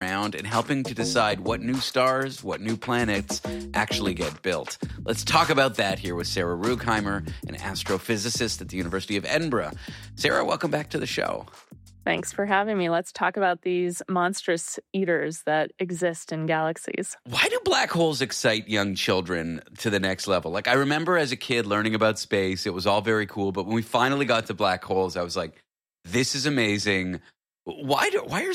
around and helping to decide what new stars, what new planets actually get built. Let's talk about that here with Sarah Rugheimer, an astrophysicist at the University of Edinburgh. Sarah, welcome back to the show. Thanks for having me. Let's talk about these monstrous eaters that exist in galaxies. Why do black holes excite young children to the next level? Like, I remember as a kid learning about space, it was all very cool. But when we finally got to black holes, I was like, this is amazing. Why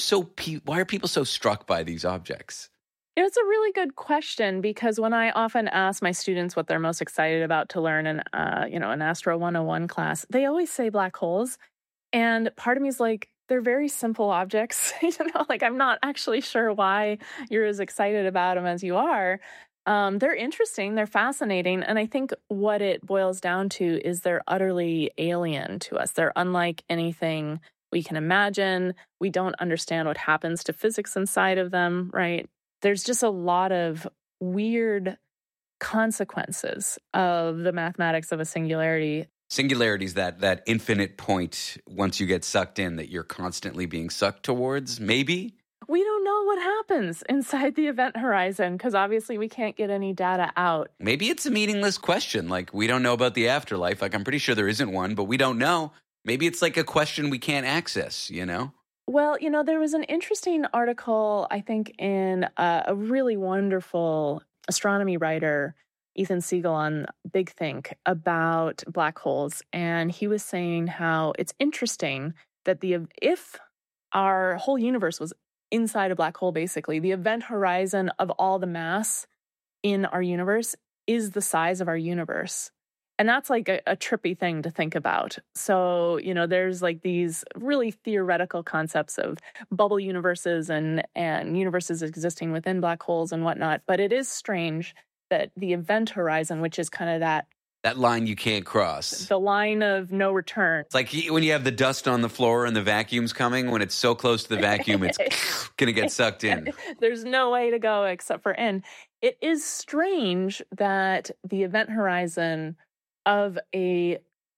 are people so struck by these objects? It's a really good question because when I often ask my students what they're most excited about to learn in, an Astro 101 class, they always say black holes. And part of me is like, they're very simple objects. I'm not actually sure why you're as excited about them as you are. They're interesting. They're fascinating. And I think what it boils down to is they're utterly alien to us. They're unlike anything we can imagine. We don't understand what happens to physics inside of them, right? There's just a lot of weird consequences of the mathematics of a singularity. Singularity is that infinite point once you get sucked in that you're constantly being sucked towards, maybe? We don't know what happens inside the event horizon because obviously we can't get any data out. Maybe it's a meaningless question. Like, we don't know about the afterlife. Like, I'm pretty sure there isn't one, but we don't know. Maybe it's like a question we can't access, you know? Well, there was an interesting article, I think, in a really wonderful astronomy writer, Ethan Siegel, on Big Think about black holes. And he was saying how it's interesting that if our whole universe was inside a black hole, basically, the event horizon of all the mass in our universe is the size of our universe. And that's like a trippy thing to think about. So, there's like these really theoretical concepts of bubble universes and universes existing within black holes and whatnot. But it is strange that the event horizon, which is kind of that line you can't cross. The line of no return. It's like when you have the dust on the floor and the vacuum's coming, when it's so close to the vacuum, it's going to get sucked in. There's no way to go except for in. It is strange that the event horizon of a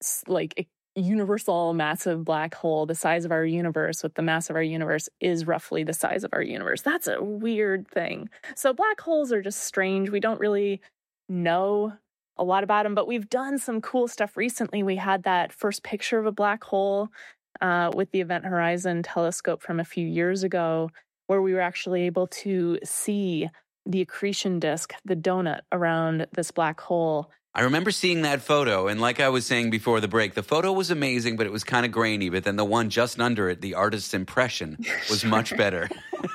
universal massive black hole the size of our universe with the mass of our universe is roughly the size of our universe. That's a weird thing. So black holes are just strange. We don't really know a lot about them, but we've done some cool stuff recently. We had that first picture of a black hole with the Event Horizon telescope from a few years ago, where we were actually able to see the accretion disk, the donut around this black hole. I remember seeing that photo, and like I was saying before the break, the photo was amazing, but it was kind of grainy. But then the one just under it, the artist's impression, was much better.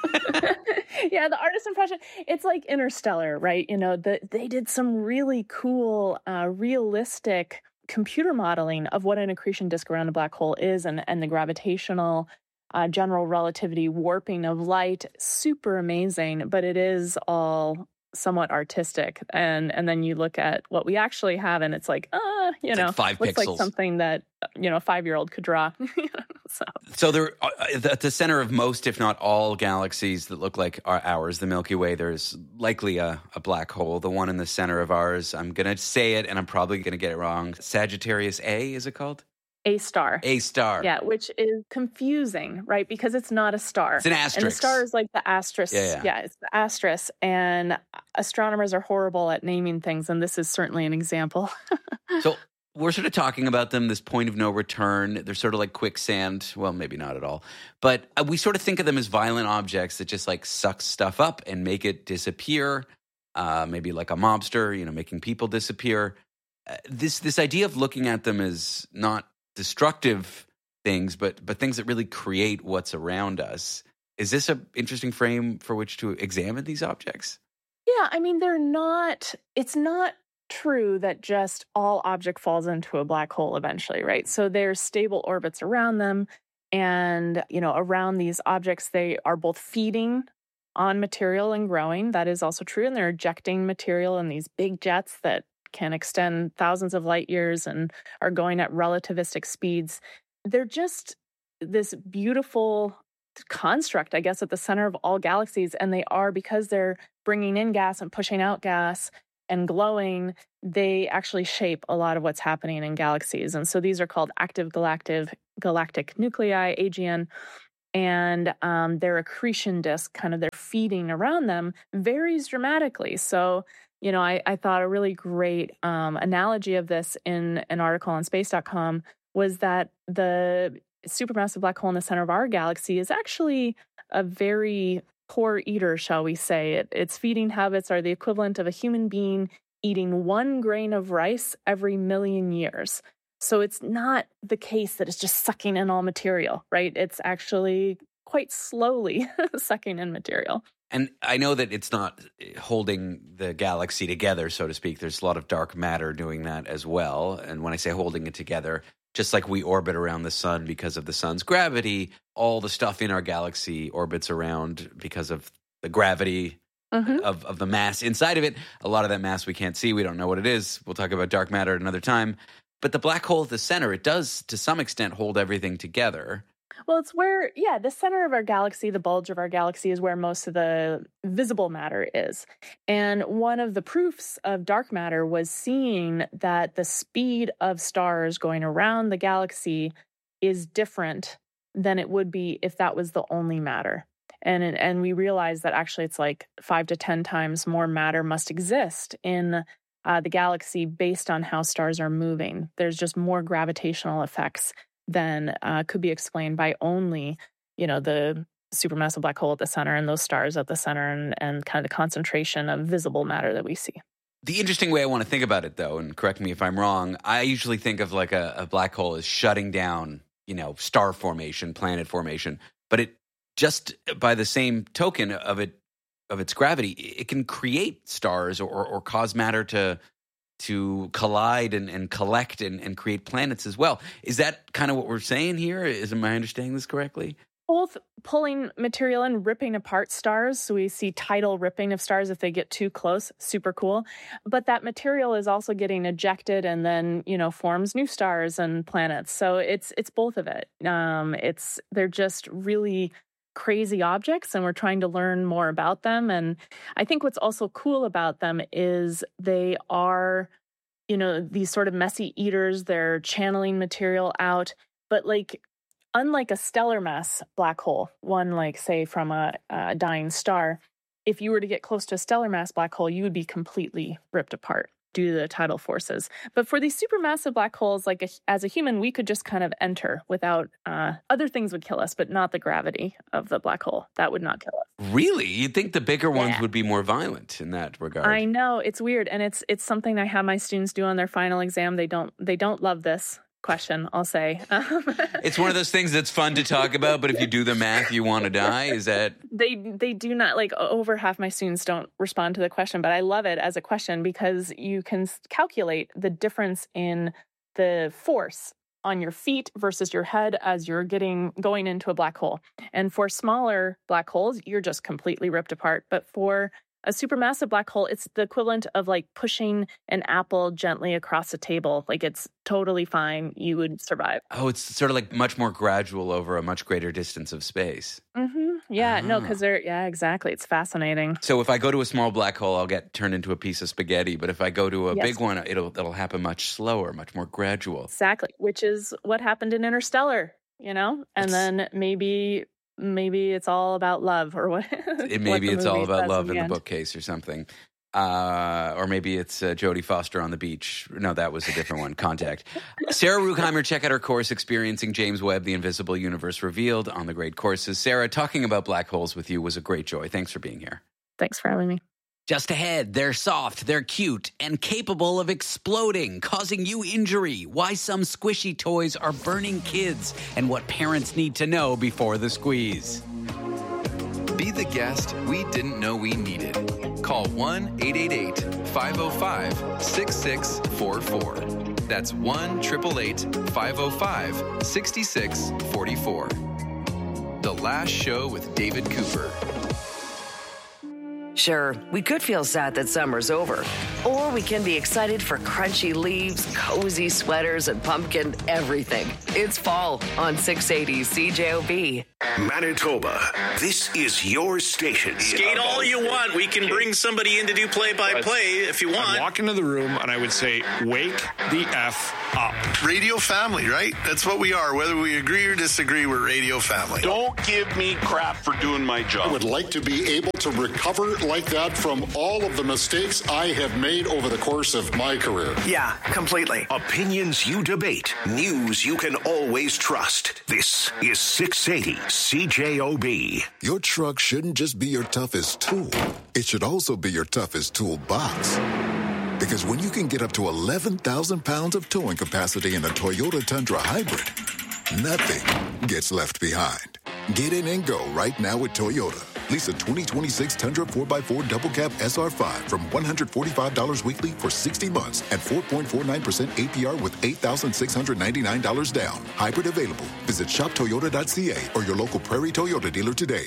Yeah, the artist's impression, it's like Interstellar, right? They did some really cool, realistic computer modeling of what an accretion disk around a black hole is and the gravitational general relativity warping of light. Super amazing, but it is all somewhat artistic. And then you look at what we actually have and it's like, it's like 5 looks pixels. like something that, a 5-year-old could draw. So there, at the center of most, if not all, galaxies that look like ours, the Milky Way, there's likely a black hole. The one in the center of ours, I'm going to say it and I'm probably going to get it wrong. Sagittarius A, is it called? A star. A star. Yeah, which is confusing, right? Because it's not a star. It's an asterisk. And the star is like the asterisk. Yeah, it's the asterisk. And astronomers are horrible at naming things, and this is certainly an example. So we're sort of talking about them, this point of no return. They're sort of like quicksand. Well, maybe not at all. But we sort of think of them as violent objects that just like suck stuff up and make it disappear. Maybe like a mobster, making people disappear. This idea of looking at them as not destructive things, but things that really create what's around us. Is this an interesting frame for which to examine these objects? Yeah, it's not true that just all object falls into a black hole eventually, right? So there's stable orbits around them, and, around these objects, they are both feeding on material and growing. That is also true, and they're ejecting material in these big jets that can extend thousands of light years and are going at relativistic speeds. They're just this beautiful construct, I guess, at the center of all galaxies. And they are, because they're bringing in gas and pushing out gas and glowing, they actually shape a lot of what's happening in galaxies. And so these are called active galactic nuclei, AGN. and their accretion disk, kind of their feeding around them, varies dramatically. So, I thought a really great analogy of this in an article on space.com was that the supermassive black hole in the center of our galaxy is actually a very poor eater, shall we say. Its feeding habits are the equivalent of a human being eating 1 grain of rice every million years. So it's not the case that it's just sucking in all material, right? It's actually quite slowly sucking in material. And I know that it's not holding the galaxy together, so to speak. There's a lot of dark matter doing that as well. And when I say holding it together, just like we orbit around the sun because of the sun's gravity, all the stuff in our galaxy orbits around because of the gravity of the mass inside of it. A lot of that mass we can't see. We don't know what it is. We'll talk about dark matter at another time. But the black hole at the center, it does to some extent hold everything together. Well, it's where, the center of our galaxy, the bulge of our galaxy, is where most of the visible matter is. And one of the proofs of dark matter was seeing that the speed of stars going around the galaxy is different than it would be if that was the only matter. And we realized that actually it's like 5 to 10 times more matter must exist in the galaxy based on how stars are moving. There's just more gravitational effects than could be explained by only, the supermassive black hole at the center and those stars at the center and kind of the concentration of visible matter that we see. The interesting way I want to think about it, though, and correct me if I'm wrong, I usually think of like a black hole as shutting down, star formation, planet formation. But it just by the same token of its gravity, it can create stars or cause matter to collide and collect and create planets as well. Is that kind of what we're saying here? Am I understanding this correctly? Both pulling material and ripping apart stars. So we see tidal ripping of stars if they get too close. Super cool. But that material is also getting ejected and then, forms new stars and planets. So it's both of it. They're just really crazy objects, and we're trying to learn more about them. And I think what's also cool about them is they are, these sort of messy eaters. They're channeling material out, but unlike a stellar mass black hole, one like say from a dying star, if you were to get close to a stellar mass black hole, you would be completely ripped apart due to the tidal forces. But for these supermassive black holes, as a human, we could just kind of enter without other things would kill us, but not the gravity of the black hole. That would not kill us. Really? You'd think the bigger ones would be more violent in that regard. I know, it's weird, and it's something I have my students do on their final exam. They don't love this question, I'll say. It's one of those things that's fun to talk about, but if you do the math, you want to die. Is that? They do not, over half my students don't respond to the question, but I love it as a question because you can calculate the difference in the force on your feet versus your head as you're going into a black hole. And for smaller black holes, you're just completely ripped apart. But for a supermassive black hole, it's the equivalent of pushing an apple gently across a table. It's totally fine. You would survive. Oh, it's sort of much more gradual over a much greater distance of space. Mm-hmm. Yeah, no, because exactly. It's fascinating. So if I go to a small black hole, I'll get turned into a piece of spaghetti. But if I go to a big one, it'll happen much slower, much more gradual. Exactly, which is what happened in Interstellar, and then maybe it's all about love or what. Maybe it's all about love in the bookcase or something. Or maybe it's Jodie Foster on the beach. No, that was a different one. Contact. Sarah Ruegheimer, check out her course, Experiencing James Webb, The Invisible Universe Revealed, on the Great Courses. Sarah, talking about black holes with you was a great joy. Thanks for being here. Thanks for having me. Just ahead, they're soft, they're cute, and capable of exploding, causing you injury. Why some squishy toys are burning kids, and what parents need to know before the squeeze. Be the guest we didn't know we needed. Call 1-888-505-6644. That's 1-888-505-6644. The Last Show with David Cooper. Sure, we could feel sad that summer's over. Or we can be excited for crunchy leaves, cozy sweaters, and pumpkin everything. It's fall on 680 CJOB. Manitoba, this is your station. Skate all you want. We can bring somebody in to do play-by-play if you want. I'd walk into the room and I would say, wake the F Radio family, right? That's what we are. Whether we agree or disagree, we're radio family. Don't give me crap for doing my job. I would like to be able to recover like that from all of the mistakes I have made over the course of my career. Yeah, completely. Opinions you debate. News you can always trust. This is 680 CJOB. Your truck shouldn't just be your toughest tool. It should also be your toughest toolbox. Because when you can get up to 11,000 pounds of towing capacity in a Toyota Tundra Hybrid, nothing gets left behind. Get in and go right now with Toyota. Lease a 2026 Tundra 4x4 Double Cab SR5 from $145 weekly for 60 months at 4.49% APR with $8,699 down. Hybrid available. Visit shoptoyota.ca or your local Prairie Toyota dealer today.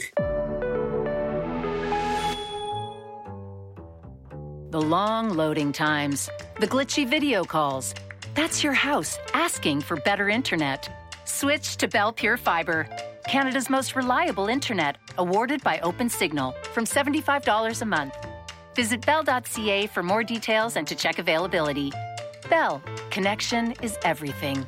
The long loading times, the glitchy video calls. That's your house asking for better internet. Switch to Bell Pure Fiber, Canada's most reliable internet, awarded by OpenSignal, from $75 a month. Visit bell.ca for more details and to check availability. Bell, connection is everything.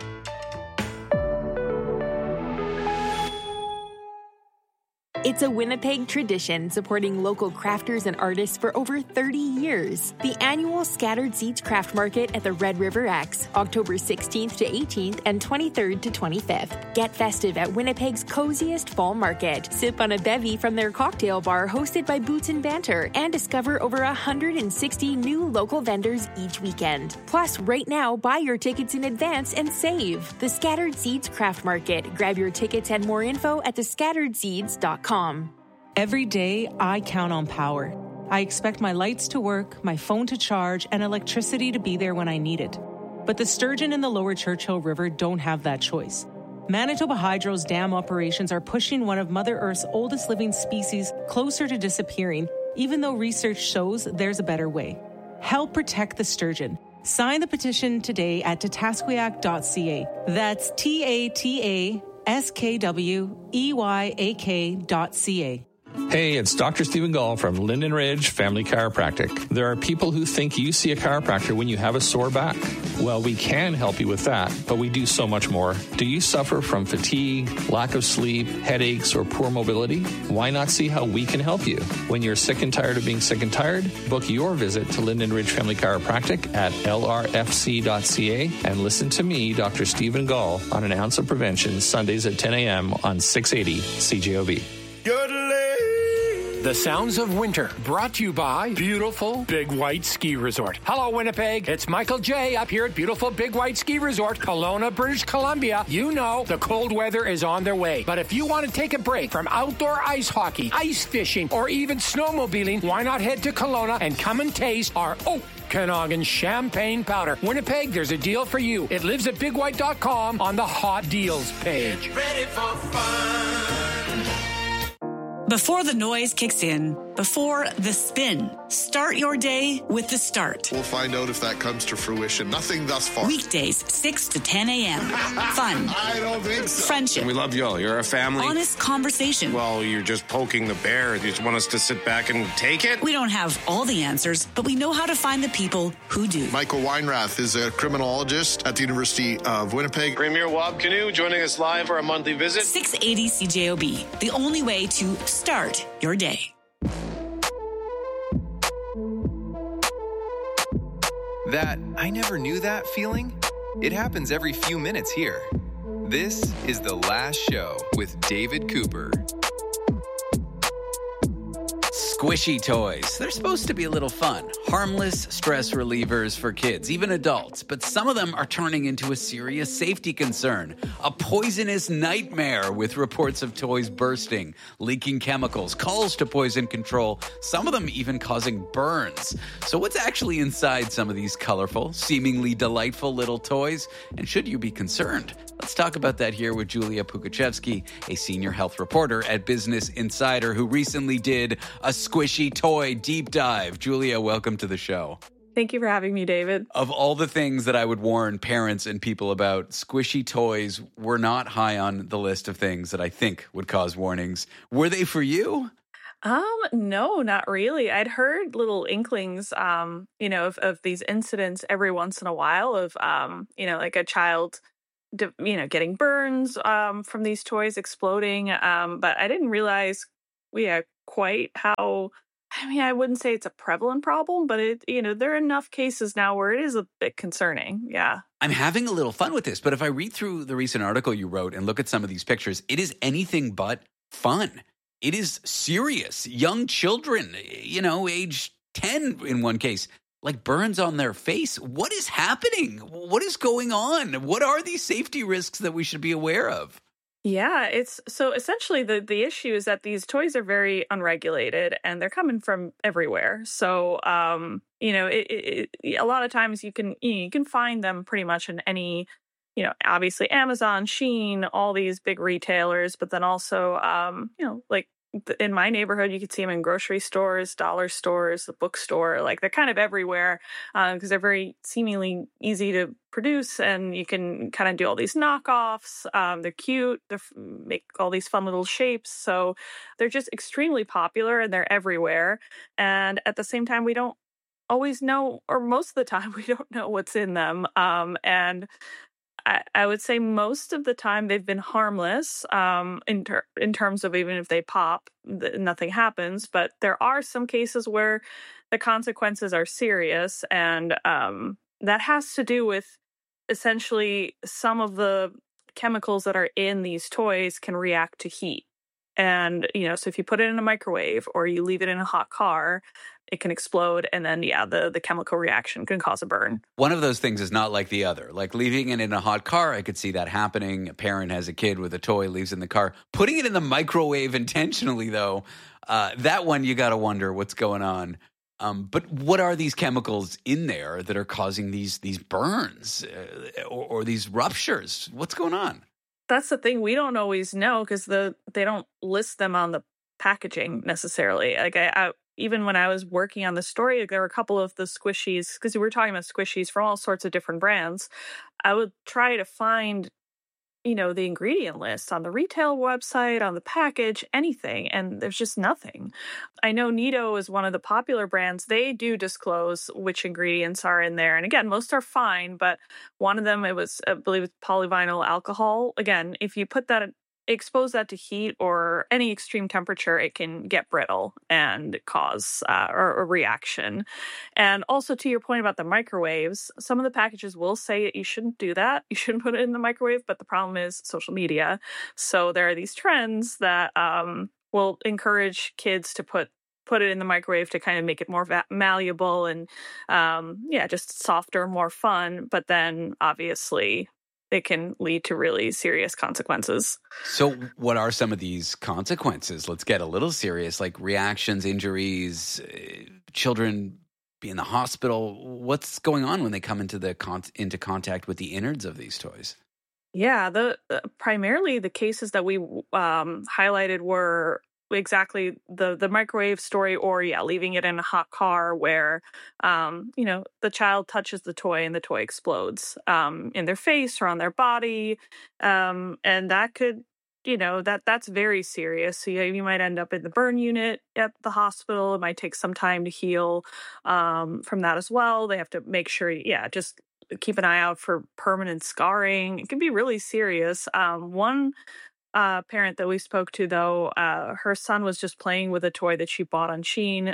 It's a Winnipeg tradition supporting local crafters and artists for over 30 years. The annual Scattered Seeds Craft Market at the Red River X, October 16th to 18th and 23rd to 25th. Get festive at Winnipeg's coziest fall market. Sip on a bevy from their cocktail bar hosted by Boots and Banter and discover over 160 new local vendors each weekend. Plus, right now, buy your tickets in advance and save. The Scattered Seeds Craft Market. Grab your tickets and more info at thescatteredseeds.com. Every day, I count on power. I expect my lights to work, my phone to charge, and electricity to be there when I need it. But the sturgeon in the lower Churchill River don't have that choice. Manitoba Hydro's dam operations are pushing one of Mother Earth's oldest living species closer to disappearing, even though research shows there's a better way. Help protect the sturgeon. Sign the petition today at tatasquiac.ca. That's TATASKWEYAK.ca. Hey, it's Dr. Stephen Gall from Linden Ridge Family Chiropractic. There are people who think you see a chiropractor when you have a sore back. Well, we can help you with that, but we do so much more. Do you suffer from fatigue, lack of sleep, headaches, or poor mobility? Why not see how we can help you? When you're sick and tired of being sick and tired, book your visit to Linden Ridge Family Chiropractic at lrfc.ca and listen to me, Dr. Stephen Gall, on An Ounce of Prevention, Sundays at 10 a.m. on 680 CJOB. The Sounds of Winter, brought to you by beautiful Big White Ski Resort. Hello, Winnipeg. It's Michael J. up here at beautiful Big White Ski Resort, Kelowna, British Columbia. You know the cold weather is on their way. But if you want to take a break from outdoor ice hockey, ice fishing, or even snowmobiling, why not head to Kelowna and come and taste our Okanagan Champagne Powder. Winnipeg, there's a deal for you. It lives at bigwhite.com on the Hot Deals page. Get ready for fun. Before the noise kicks in, before the spin, start your day with The Start. We'll find out if that comes to fruition. Nothing thus far. Weekdays, 6 to 10 a.m. Fun. I don't think so. Friendship. We love you all. You're a family. Honest conversation. Well, you're just poking the bear. You just want us to sit back and take it? We don't have all the answers, but we know how to find the people who do. Michael Weinrath is a criminologist at the University of Winnipeg. Premier Wab Canoe joining us live for a monthly visit. 680 CJOB, the only way to start your day. That I never knew that feeling? It happens every few minutes here. This is The Last Show with David Cooper. Squishy toys. They're supposed to be a little fun. Harmless stress relievers for kids, even adults. But some of them are turning into a serious safety concern. A poisonous nightmare with reports of toys bursting, leaking chemicals, calls to poison control, some of them even causing burns. So what's actually inside some of these colorful, seemingly delightful little toys? And should you be concerned? Let's talk about that here with Julia Pukachevsky, a senior health reporter at Business Insider who recently did a squishy toy deep dive. Julia, welcome to the show. Thank you for having me, David. Of all the things that I would warn parents and people about, squishy toys were not high on the list of things that I think would cause warnings. Were they for you? No, not really. I'd heard little inklings, of these incidents every once in a while of, like a child, getting burns from these toys exploding. But I didn't realize, quite how. I mean, I wouldn't say it's a prevalent problem, but there are enough cases now where it is a bit concerning. Yeah. I'm having a little fun with this, but if I read through the recent article you wrote and look at some of these pictures, it is anything but fun. It is serious. Young children, age 10 in one case, like burns on their face. What is happening? What is going on? What are these safety risks that we should be aware of? Yeah, it's so essentially the issue is that these toys are very unregulated and they're coming from everywhere. So, a lot of times you can find them pretty much in any, obviously Amazon, Shein, all these big retailers, but then also, like in my neighborhood, you could see them in grocery stores, dollar stores, the bookstore. Like they're kind of everywhere because they're very seemingly easy to produce, and you can kind of do all these knockoffs. They're cute. They make all these fun little shapes. So they're just extremely popular, and they're everywhere. And at the same time, we don't always know, or most of the time, we don't know what's in them. And I would say most of the time they've been harmless in terms of even if they pop, nothing happens. But there are some cases where the consequences are serious. And that has to do with essentially some of the chemicals that are in these toys can react to heat. And, so if you put it in a microwave or you leave it in a hot car, it can explode, and then, the chemical reaction can cause a burn. One of those things is not like the other. Like leaving it in a hot car, I could see that happening. A parent has a kid with a toy, leaves it in the car. Putting it in the microwave intentionally, though, that one you got to wonder what's going on. But what are these chemicals in there that are causing these burns or these ruptures? What's going on? That's the thing. We don't always know because they don't list them on the packaging necessarily. Like even when I was working on the story, there were a couple of the squishies, because we were talking about squishies from all sorts of different brands. I would try to find, the ingredient list on the retail website, on the package, anything, and there's just nothing. I know Nido is one of the popular brands. They do disclose which ingredients are in there. And again, most are fine, but one of them, I believe it's polyvinyl alcohol. Again, if you expose that to heat or any extreme temperature, it can get brittle and cause a reaction. And also to your point about the microwaves, some of the packages will say that you shouldn't do that. You shouldn't put it in the microwave, but the problem is social media. So there are these trends that will encourage kids to put it in the microwave to kind of make it more malleable and just softer, more fun. But then obviously it can lead to really serious consequences. So what are some of these consequences? Let's get a little serious, like reactions, injuries, children be in the hospital. What's going on when they come into contact with the innards of these toys? Yeah, primarily the cases that we highlighted were exactly the microwave story, or leaving it in a hot car where the child touches the toy and the toy explodes in their face or on their body, and that could that's very serious. So you might end up in the burn unit at the hospital. It might take some time to heal from that as well. They have to make sure just keep an eye out for permanent scarring. It can be really serious. One parent that we spoke to, though, her son was just playing with a toy that she bought on Shein,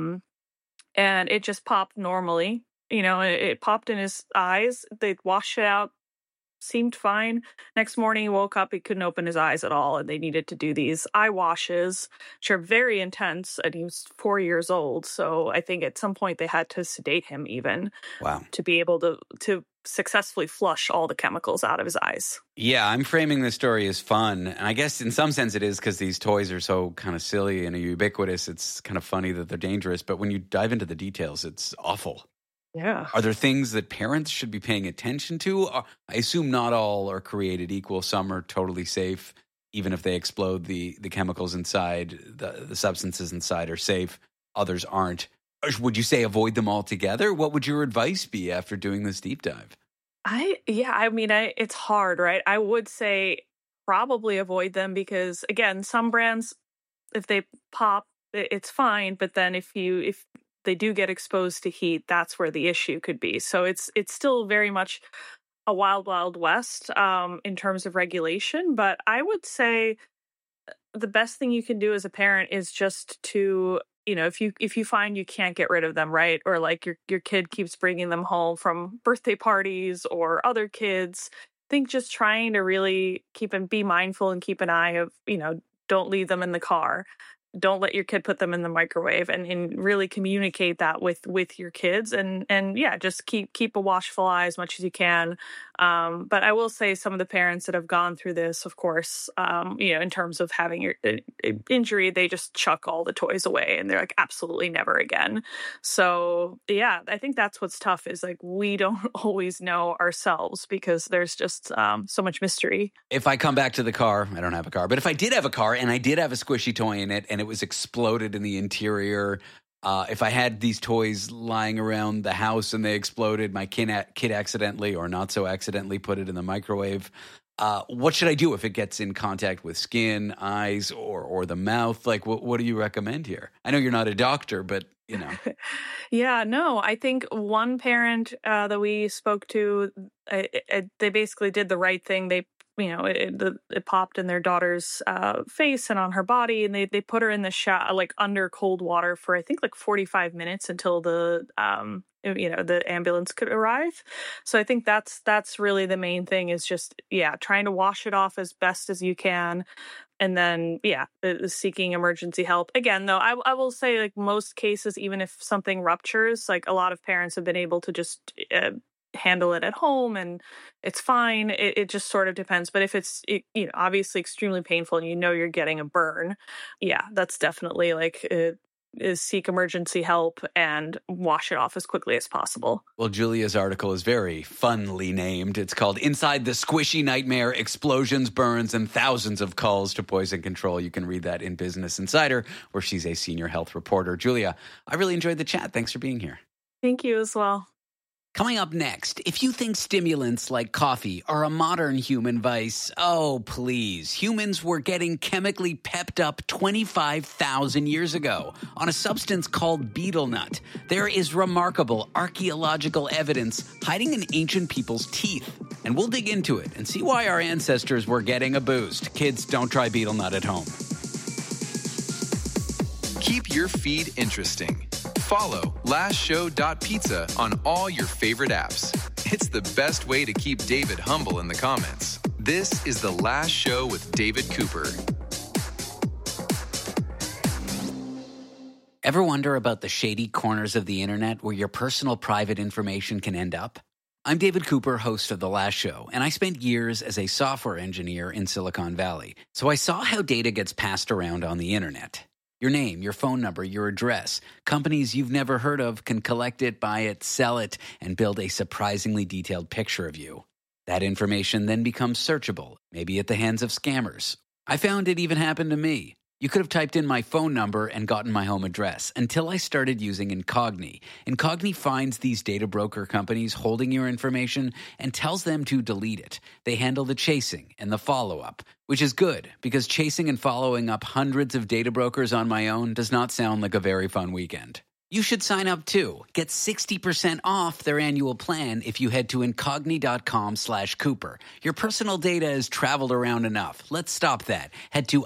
and it just popped normally. It popped in his eyes. They washed it out, seemed fine. Next morning, he woke up, he couldn't open his eyes at all, and they needed to do these eye washes, which are very intense, and he was 4 years old. So I think at some point they had to sedate him even to be able to successfully flush all the chemicals out of his eyes. Yeah, I'm framing this story as fun. And I guess in some sense it is because these toys are so kind of silly and ubiquitous. It's kind of funny that they're dangerous. But when you dive into the details, it's awful. Yeah. Are there things that parents should be paying attention to? I assume not all are created equal. Some are totally safe. Even if they explode, the chemicals inside, the substances inside are safe. Others aren't. Would you say avoid them altogether? What would your advice be after doing this deep dive? It's hard, right? I would say probably avoid them because, again, some brands, if they pop, it's fine. But then if they do get exposed to heat, that's where the issue could be. So it's still very much a wild, wild west in terms of regulation. But I would say the best thing you can do as a parent is just to, if you find you can't get rid of them, right? Or like your kid keeps bringing them home from birthday parties or other kids, I think just trying to really be mindful and keep an eye of, don't leave them in the car. Don't let your kid put them in the microwave, and really communicate that with your kids, and yeah, just keep a watchful eye as much as you can. But I will say some of the parents that have gone through this, of course, in terms of having your injury, they just chuck all the toys away and they're like, absolutely never again. So yeah, I think that's what's tough is like, we don't always know ourselves because there's just so much mystery. If I come back to the car, I don't have a car, but if I did have a car and I did have a squishy toy in it and it was exploded in the interior, if I had these toys lying around the house and they exploded, my kid accidentally or not so accidentally put it in the microwave, what should I do if it gets in contact with skin, eyes, or the mouth? Like, what do you recommend here? I know you're not a doctor, but, Yeah, no, I think one parent that we spoke to, they basically did the right thing. They it popped in their daughter's face and on her body, and they put her in the shower, like under cold water for I think like 45 minutes until the ambulance could arrive. So I think that's really the main thing is just trying to wash it off as best as you can, and then seeking emergency help. Again, though, I will say like most cases, even if something ruptures, like a lot of parents have been able to just handle it at home and it's fine. It just sort of depends. But if it's obviously extremely painful and you're getting a burn, that's definitely like is seek emergency help and wash it off as quickly as possible. Well, Julia's article is very funly named. It's called Inside the Squishy Nightmare, Explosions, Burns, and Thousands of Calls to Poison Control. You can read that in Business Insider, where she's a senior health reporter. Julia, I really enjoyed the chat. Thanks for being here. Thank you as well. Coming up next, if you think stimulants like coffee are a modern human vice, oh, please. Humans were getting chemically pepped up 25,000 years ago on a substance called betel nut. There is remarkable archaeological evidence hiding in ancient people's teeth. And we'll dig into it and see why our ancestors were getting a boost. Kids, don't try betel nut at home. Keep your feed interesting. Follow lastshow.pizza on all your favorite apps. It's the best way to keep David humble in the comments. This is The Last Show with David Cooper. Ever wonder about the shady corners of the internet where your personal private information can end up? I'm David Cooper, host of The Last Show, and I spent years as a software engineer in Silicon Valley. So I saw how data gets passed around on the internet. Your name, your phone number, your address. Companies you've never heard of can collect it, buy it, sell it, and build a surprisingly detailed picture of you. That information then becomes searchable, maybe at the hands of scammers. I found it even happened to me. You could have typed in my phone number and gotten my home address until I started using Incogni. Incogni finds these data broker companies holding your information and tells them to delete it. They handle the chasing and the follow-up, which is good because chasing and following up hundreds of data brokers on my own does not sound like a very fun weekend. You should sign up too. Get 60% off their annual plan if you head to incogni.com/Cooper. Your personal data has traveled around enough. Let's stop that. Head to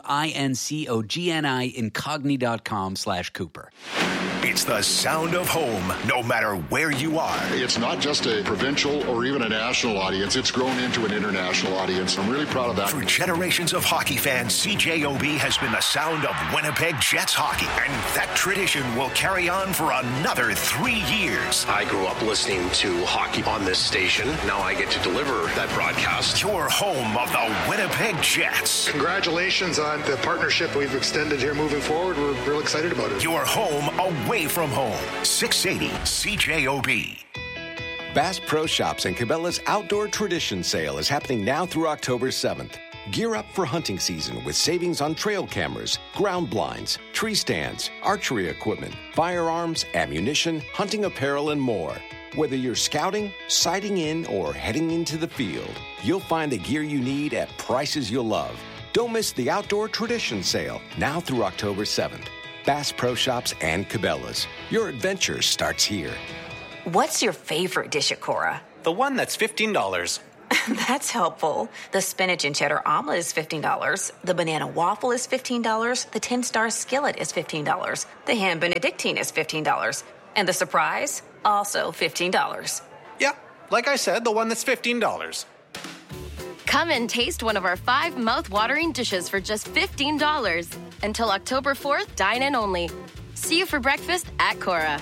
INCOGNI incogni.com/Cooper. It's the sound of home, no matter where you are. It's not just a provincial or even a national audience. It's grown into an international audience. I'm really proud of that. For generations of hockey fans, CJOB has been the sound of Winnipeg Jets hockey. And that tradition will carry on for another 3 years. I grew up listening to hockey on this station. Now I get to deliver that broadcast. Your home of the Winnipeg Jets. Congratulations on the partnership we've extended here moving forward. We're real excited about it. Your home away from home. 680 CJOB. Bass Pro Shops and Cabela's Outdoor Tradition Sale is happening now through October 7th. Gear up for hunting season with savings on trail cameras, ground blinds, tree stands, archery equipment, firearms, ammunition, hunting apparel, and more. Whether you're scouting, sighting in, or heading into the field, you'll find the gear you need at prices you'll love. Don't miss the Outdoor Tradition Sale now through October 7th. Bass Pro Shops, and Cabela's. Your adventure starts here. What's your favorite dish at Cora? The one that's $15. That's helpful. The spinach and cheddar omelet is $15. The banana waffle is $15. The 10-star skillet is $15. The ham benedictine is $15. And the surprise, also $15. Yeah, like I said, the one that's $15. Come and taste one of our 5 mouth-watering dishes for just $15. Until October 4th, dine in only. See you for breakfast at Cora.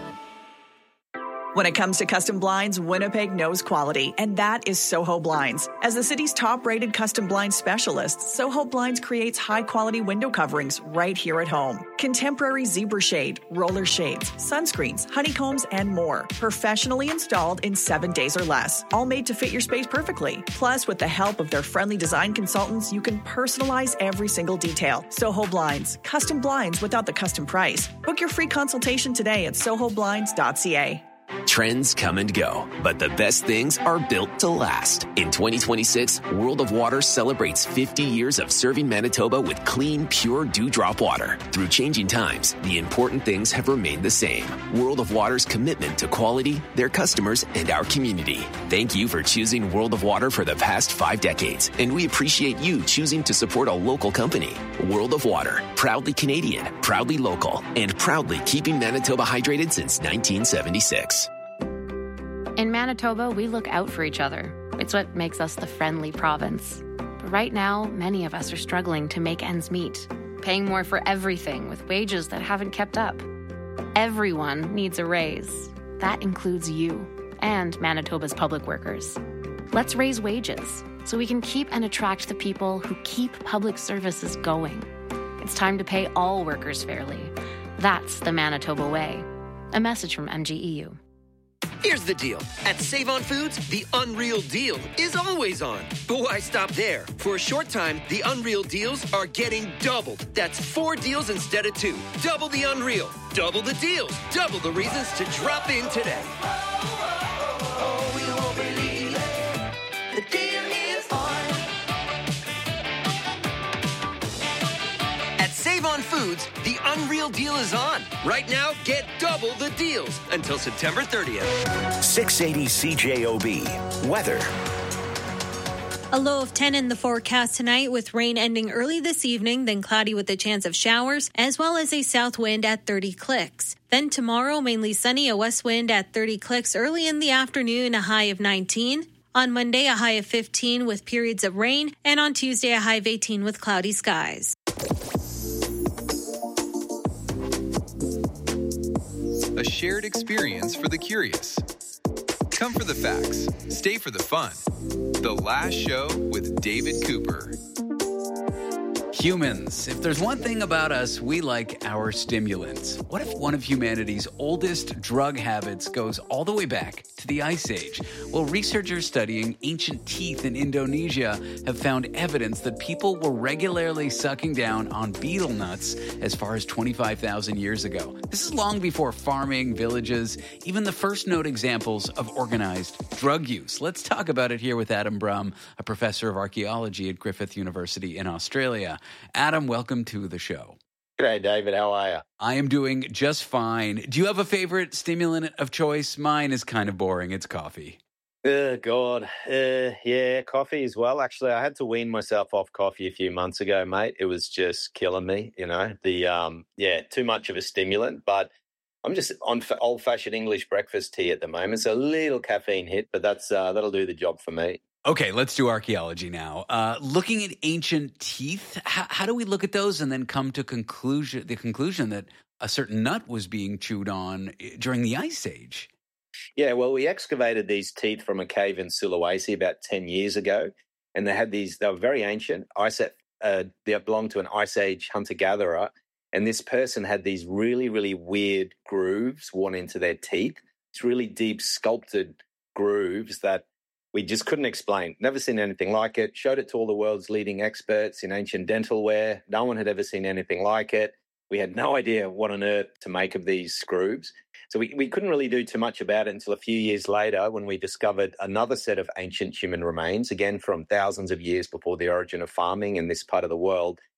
When it comes to custom blinds, Winnipeg knows quality, and that is Soho Blinds. As the city's top-rated custom blinds specialist, Soho Blinds creates high-quality window coverings right here at home. Contemporary zebra shade, roller shades, sunscreens, honeycombs, and more. Professionally installed in 7 days or less. All made to fit your space perfectly. Plus, with the help of their friendly design consultants, you can personalize every single detail. Soho Blinds. Custom blinds without the custom price. Book your free consultation today at sohoblinds.ca. Trends come and go, but the best things are built to last. In 2026, World of Water celebrates 50 years of serving Manitoba with clean, pure dewdrop water. Through changing times, the important things have remained the same. World of Water's commitment to quality, their customers, and our community. Thank you for choosing World of Water for the past 5 decades, and we appreciate you choosing to support a local company. World of Water, proudly Canadian, proudly local, and proudly keeping Manitoba hydrated since 1976. In Manitoba, we look out for each other. It's what makes us the friendly province. But right now, many of us are struggling to make ends meet, paying more for everything with wages that haven't kept up. Everyone needs a raise. That includes you and Manitoba's public workers. Let's raise wages so we can keep and attract the people who keep public services going. It's time to pay all workers fairly. That's the Manitoba way. A message from MGEU. Here's the deal. At Save-On Foods, the Unreal Deal is always on. But why stop there? For a short time, the Unreal Deals are getting doubled. That's 4 deals instead of 2. Double the Unreal. Double the deals. Double the reasons to drop in today. We won't believe it. The deal is on. At Save-On Foods, the Unreal Deal is on. Right now, get double the deals until September 30th. 680 CJOB. Weather. A low of 10 in the forecast tonight, with rain ending early this evening, then cloudy with a chance of showers, as well as a south wind at 30 clicks. Then tomorrow, mainly sunny, a west wind at 30 clicks early in the afternoon, a high of 19. On Monday, a high of 15 with periods of rain, and on Tuesday, a high of 18 with cloudy skies. A shared experience for the curious. Come for the facts, stay for the fun. The Last Show with David Cooper. Humans, if there's one thing about us, we like our stimulants. What if one of humanity's oldest drug habits goes all the way back to the Ice Age? Well, researchers studying ancient teeth in Indonesia have found evidence that people were regularly sucking down on betel nuts as far as 25,000 years ago. This is long before farming, villages, even the first known examples of organized drug use. Let's talk about it here with Adam Brum, a professor of archaeology at Griffith University in Australia. Adam, welcome to the show. G'day, David. How are you? I am doing just fine. Do you have a favorite stimulant of choice? Mine is kind of boring. It's coffee. God. Yeah, coffee as well. Actually, I had to wean myself off coffee a few months ago, mate. It was just killing me, you know. Too much of a stimulant. But I'm just on old-fashioned English breakfast tea at the moment. So a little caffeine hit, but that'll do the job for me. Okay, let's do archaeology now. Looking at ancient teeth, how do we look at those and then come to the conclusion that a certain nut was being chewed on during the Ice Age? Yeah, well, we excavated these teeth from a cave in Sulawesi about 10 years ago, and they were very ancient. They belonged to an Ice Age hunter-gatherer, and this person had these really, really weird grooves worn into their teeth. It's really deep sculpted grooves that we just couldn't explain. Never seen anything like it. Showed it to all the world's leading experts in ancient dentalware. No one had ever seen anything like it. We had no idea what on earth to make of these grooves. So we couldn't really do too much about it until a few years later when we discovered another set of ancient human remains, again from thousands of years before the origin of farming in this part of the world.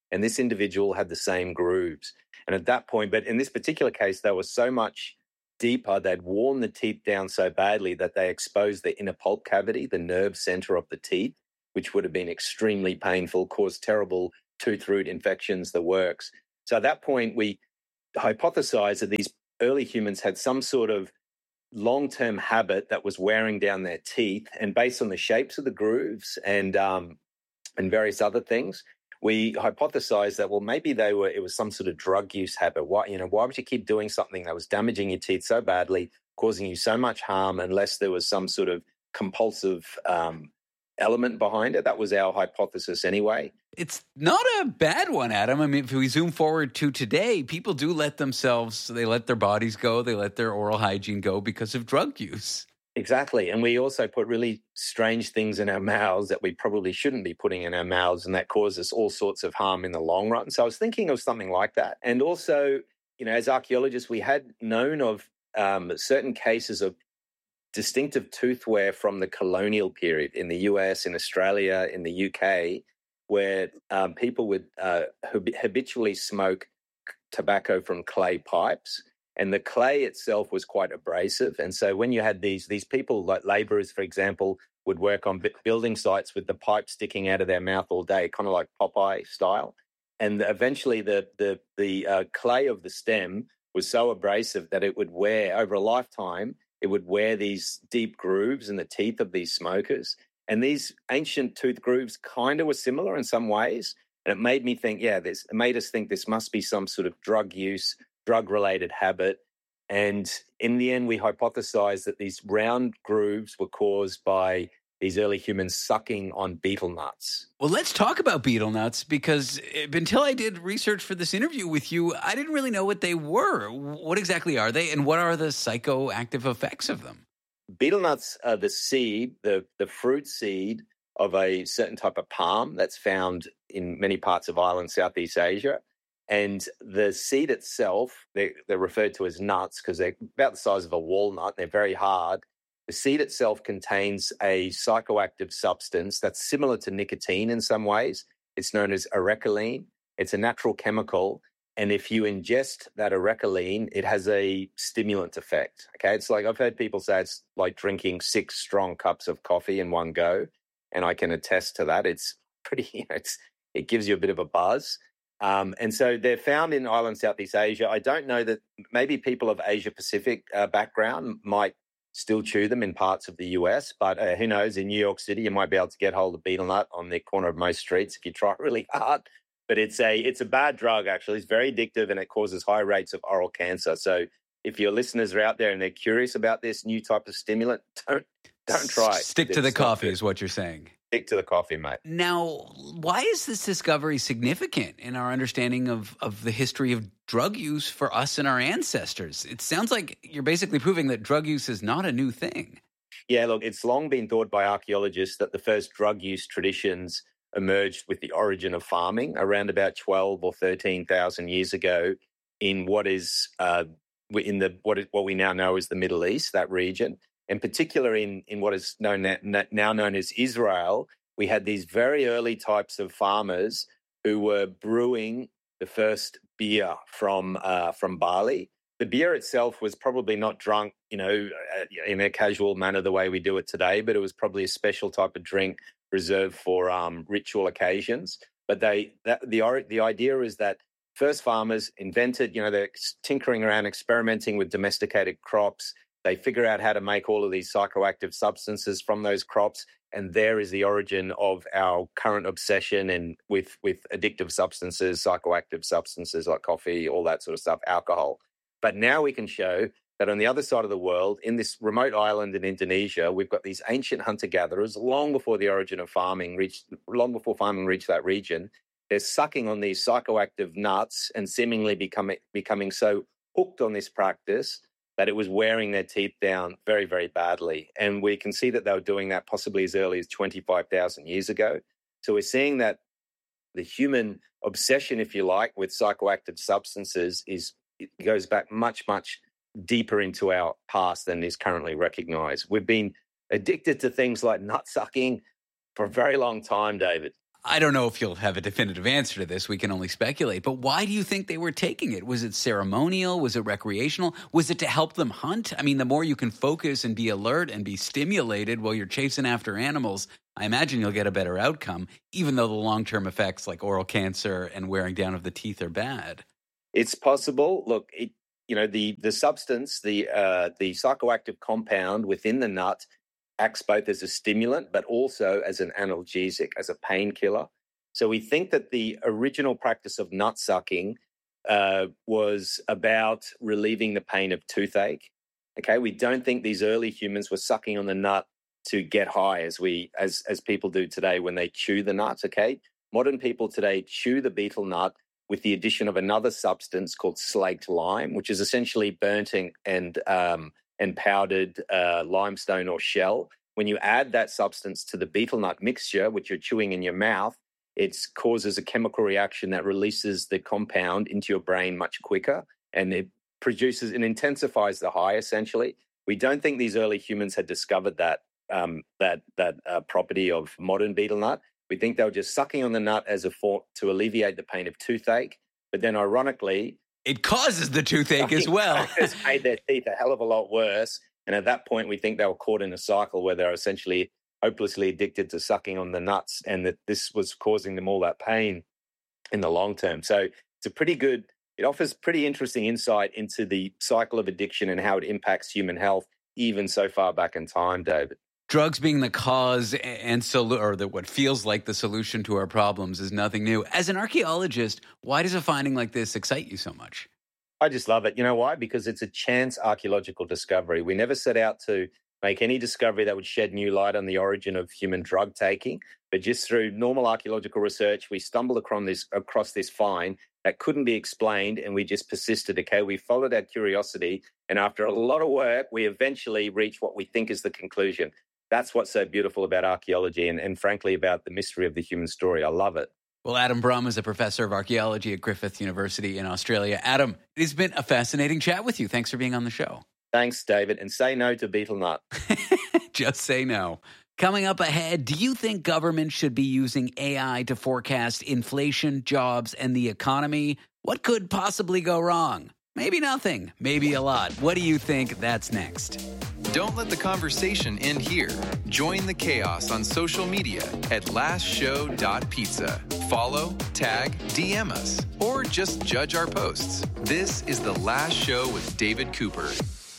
and this individual had the same grooves. And at that point, but in this particular case, they were so much deeper, they'd worn the teeth down so badly that they exposed the inner pulp cavity, the nerve center of the teeth, which would have been extremely painful, caused terrible tooth root infections, the works. So at that point, we hypothesized that these early humans had some sort of long-term habit that was wearing down their teeth, and based on the shapes of the grooves and various other things, we hypothesized that, well, maybe it was some sort of drug use habit. Why would you keep doing something that was damaging your teeth so badly, causing you so much harm, unless there was some sort of compulsive element behind it? That was our hypothesis anyway. It's not a bad one, Adam. I mean, if we zoom forward to today, people do let their bodies go, they let their oral hygiene go because of drug use. Exactly. And we also put really strange things in our mouths that we probably shouldn't be putting in our mouths, and that causes all sorts of harm in the long run. So I was thinking of something like that. And also, as archaeologists, we had known of certain cases of distinctive tooth wear from the colonial period in the US, in Australia, in the UK, where people would habitually smoke tobacco from clay pipes. And the clay itself was quite abrasive. And so when you had these people, like laborers, for example, would work on building sites with the pipe sticking out of their mouth all day, kind of like Popeye style. And eventually the clay of the stem was so abrasive that it would wear, over a lifetime, it would wear these deep grooves in the teeth of these smokers. And these ancient tooth grooves kind of were similar in some ways. And it made me think, it made us think this must be some sort of drug use, drug-related habit. And in the end, we hypothesized that these round grooves were caused by these early humans sucking on betel nuts. Well, let's talk about betel nuts, because until I did research for this interview with you, I didn't really know what they were. What exactly are they, and what are the psychoactive effects of them? Betel nuts are the seed, the fruit seed of a certain type of palm that's found in many parts of Ireland, Southeast Asia. And the seed itself, they're referred to as nuts because they're about the size of a walnut. They're very hard. The seed itself contains a psychoactive substance that's similar to nicotine in some ways. It's known as arecaline. It's a natural chemical. And if you ingest that arecaline, it has a stimulant effect. Okay, it's like, I've heard people say it's like drinking 6 strong cups of coffee in one go. And I can attest to that. It's pretty, it gives you a bit of a buzz. And so they're found in Ireland, Southeast Asia. I don't know that maybe people of Asia Pacific background might still chew them in parts of the US, but who knows, in New York City, you might be able to get hold of betel nut on the corner of most streets if you try really hard. But it's a bad drug, actually. It's very addictive, and it causes high rates of oral cancer. So if your listeners are out there and they're curious about this new type of stimulant, don't try it. Stick to the coffee is what you're saying. Stick to the coffee, mate. Now, why is this discovery significant in our understanding of the history of drug use for us and our ancestors? It sounds like you're basically proving that drug use is not a new thing. Yeah, look, it's long been thought by archaeologists that the first drug use traditions emerged with the origin of farming around about 12 or 13,000 years ago in what is what we now know as the Middle East, that region. In particular, in what is now known as Israel, we had these very early types of farmers who were brewing the first beer from barley. The beer itself was probably not drunk, in a casual manner the way we do it today, but it was probably a special type of drink reserved for ritual occasions. But the idea is that first farmers invented, they're tinkering around, experimenting with domesticated crops. They figure out how to make all of these psychoactive substances from those crops, and there is the origin of our current obsession with addictive substances, psychoactive substances like coffee, all that sort of stuff, alcohol. But now we can show that on the other side of the world, in this remote island in Indonesia, we've got these ancient hunter-gatherers long before the origin of farming reached that region. They're sucking on these psychoactive nuts and seemingly becoming so hooked on this practice that it was wearing their teeth down very, very badly. And we can see that they were doing that possibly as early as 25,000 years ago. So we're seeing that the human obsession, if you like, with psychoactive substances it goes back much, much deeper into our past than is currently recognized. We've been addicted to things like nut sucking for a very long time, David. I don't know if you'll have a definitive answer to this. We can only speculate. But why do you think they were taking it? Was it ceremonial? Was it recreational? Was it to help them hunt? I mean, the more you can focus and be alert and be stimulated while you're chasing after animals, I imagine you'll get a better outcome, even though the long-term effects like oral cancer and wearing down of the teeth are bad. It's possible. Look, the substance, the psychoactive compound within the nut acts both as a stimulant but also as an analgesic, as a painkiller. So we think that the original practice of nut sucking was about relieving the pain of toothache. Okay, we don't think these early humans were sucking on the nut to get high as people do today when they chew the nut. Okay, modern people today chew the betel nut with the addition of another substance called slaked lime, which is essentially burnt and powdered limestone or shell. When you add that substance to the betel nut mixture, which you're chewing in your mouth, it causes a chemical reaction that releases the compound into your brain much quicker, and it produces and intensifies the high, essentially. We don't think these early humans had discovered that property of modern betel nut. We think they were just sucking on the nut as a form to alleviate the pain of toothache. But then ironically, it causes the toothache as well. It's made their teeth a hell of a lot worse. And at that point, we think they were caught in a cycle where they're essentially hopelessly addicted to sucking on the nuts, and that this was causing them all that pain in the long term. So it offers pretty interesting insight into the cycle of addiction and how it impacts human health, even so far back in time, David. Drugs being the cause and what feels like the solution to our problems is nothing new. As an archaeologist, why does a finding like this excite you so much? I just love it. You know why? Because it's a chance archaeological discovery. We never set out to make any discovery that would shed new light on the origin of human drug taking, but just through normal archaeological research, we stumbled across this find that couldn't be explained, and we just persisted. Okay, we followed our curiosity, and after a lot of work, we eventually reached what we think is the conclusion. That's what's so beautiful about archaeology and frankly, about the mystery of the human story. I love it. Well, Adam Brum is a professor of archaeology at Griffith University in Australia. Adam, it has been a fascinating chat with you. Thanks for being on the show. Thanks, David. And say no to betel nut. Just say no. Coming up ahead, do you think government should be using AI to forecast inflation, jobs, and the economy? What could possibly go wrong? Maybe nothing, maybe a lot. What do you think? That's next. Don't let the conversation end here. Join the chaos on social media at lastshow.pizza. Follow, tag, DM us, or just judge our posts. This is The Last Show with David Cooper.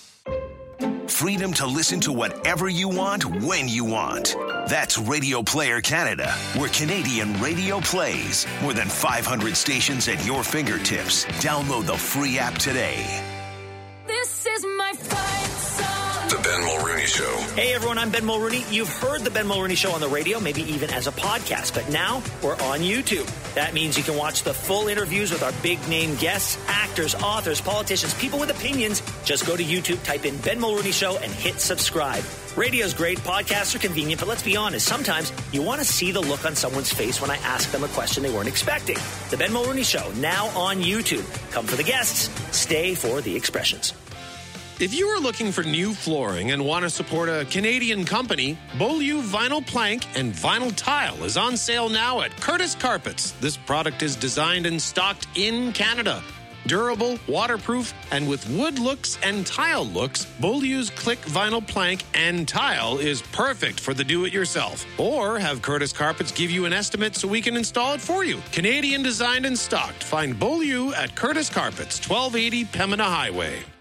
Freedom to listen to whatever you want, when you want. That's Radio Player Canada, where Canadian radio plays. More than 500 stations at your fingertips. Download the free app today. This is my fight song. The Ben Mulrooney Show. Hey everyone, I'm Ben Mulrooney. You've heard the Ben Mulrooney Show on the radio, maybe even as a podcast, but now we're on YouTube. That means you can watch the full interviews with our big name guests, actors, authors, politicians, people with opinions. Just go to YouTube, type in Ben Mulrooney Show, and hit subscribe. Radio's great, podcasts are convenient, but let's be honest, sometimes you want to see the look on someone's face when I ask them a question they weren't expecting. The Ben Mulrooney Show, now on YouTube. Come for the guests, stay for the expressions. If you are looking for new flooring and want to support a Canadian company, Beaulieu Vinyl Plank and Vinyl Tile is on sale now at Curtis Carpets. This product is designed and stocked in Canada. Durable, waterproof, and with wood looks and tile looks, Beaulieu's Click Vinyl Plank and Tile is perfect for the do-it-yourself. Or have Curtis Carpets give you an estimate so we can install it for you. Canadian designed and stocked. Find Beaulieu at Curtis Carpets, 1280 Pembina Highway.